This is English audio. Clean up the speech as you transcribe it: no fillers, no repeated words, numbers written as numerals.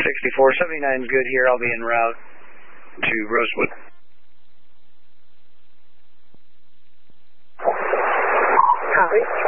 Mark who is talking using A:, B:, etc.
A: 6479 is good here. I'll be en route to Rosewood.
B: Copy.